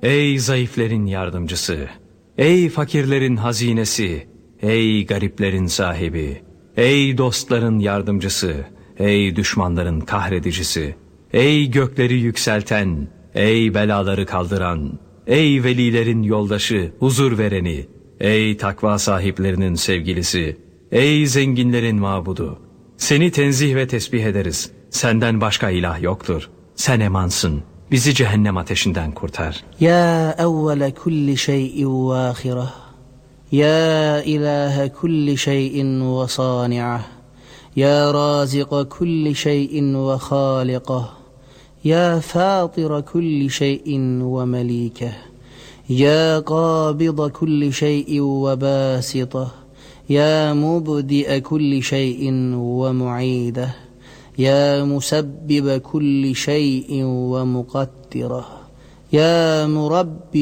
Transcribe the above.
Ey zayıflerin yardımcısı, ey fakirlerin hazinesi, ey gariplerin sahibi, ey dostların yardımcısı, ey düşmanların kahredicisi, ey gökleri yükselten, ey belaları kaldıran, ey velilerin yoldaşı, huzur vereni, ey takva sahiplerinin sevgilisi, ey zenginlerin mabudu. Seni tenzih ve tesbih ederiz. Senden başka ilah yoktur. Sen emansın. Bizi cehennem ateşinden kurtar. Ya evvele kulli şeyin ve ahireh. Ya ilahe kulli şeyin ve sani'ah. Ya razika kulli şeyin ve halikah. Ya fatira kulli şeyin ve melikeh. Ya qabida kulli şeyin ve basitah. Ya mubdi'e kulli şeyin ve mu'ideh. Ya musebbibe kulli şeyin ve muqaddireh. Ya murabbi